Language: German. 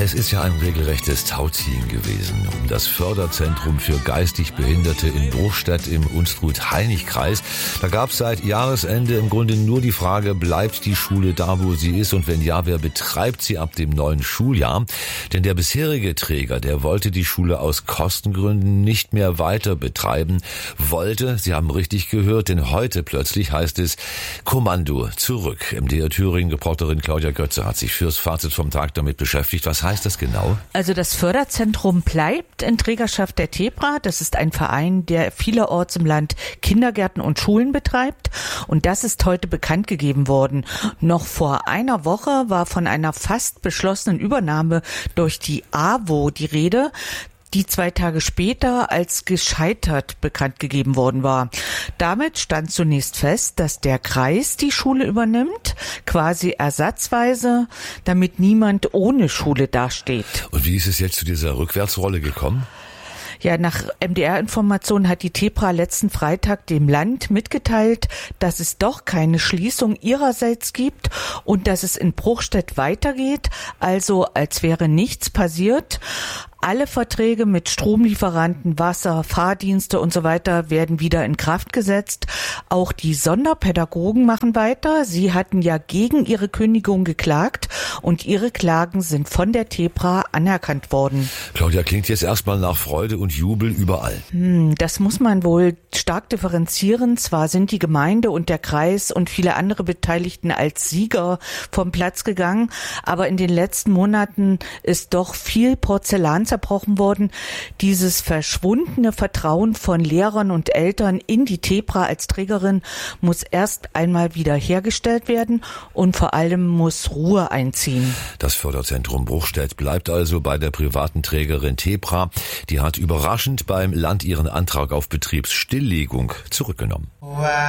Es ist ja ein regelrechtes Tauziehen gewesen um das Förderzentrum für geistig Behinderte in Bruchstedt im Unstrut-Hainich-Kreis. Da gab es seit Jahresende im Grunde nur die Frage, bleibt die Schule da, wo sie ist, und wenn ja, wer betreibt sie ab dem neuen Schuljahr? Denn der bisherige Träger, der wollte die Schule aus Kostengründen nicht mehr weiter betreiben. Sie haben richtig gehört, denn heute plötzlich heißt es Kommando zurück. MDR Thüringen-Reporterin Claudia Götze hat sich fürs Fazit vom Tag damit beschäftigt. Was heißt das genau? Also das Förderzentrum bleibt in Trägerschaft der TEPRA. Das ist ein Verein, der vielerorts im Land Kindergärten und Schulen betreibt. Und das ist heute bekannt gegeben worden. Noch vor einer Woche war von einer fast beschlossenen Übernahme durch die AWO die Rede, die 2 Tage später als gescheitert bekannt gegeben worden war. Damit stand zunächst fest, dass der Kreis die Schule übernimmt, quasi ersatzweise, damit niemand ohne Schule dasteht. Und wie ist es jetzt zu dieser Rückwärtsrolle gekommen? Ja, nach MDR-Informationen hat die TEPRA letzten Freitag dem Land mitgeteilt, dass es doch keine Schließung ihrerseits gibt und dass es in Bruchstedt weitergeht, also als wäre nichts passiert. Alle Verträge mit Stromlieferanten, Wasser, Fahrdienste und so weiter werden wieder in Kraft gesetzt. Auch die Sonderpädagogen machen weiter. Sie hatten ja gegen ihre Kündigung geklagt und ihre Klagen sind von der TEPRA anerkannt worden. Claudia, klingt jetzt erstmal nach Freude und Jubel überall. Das muss man wohl stark differenzieren. Zwar sind die Gemeinde und der Kreis und viele andere Beteiligten als Sieger vom Platz gegangen, aber in den letzten Monaten ist doch viel Porzellan zerbrochen worden. Dieses verschwundene Vertrauen von Lehrern und Eltern in die TEPRA als Trägerin muss erst einmal wieder hergestellt werden und vor allem muss Ruhe einziehen. Das Förderzentrum Bruchstedt bleibt also bei der privaten Trägerin TEPRA. Die hat überraschend beim Land ihren Antrag auf Betriebsstilllegung zurückgenommen.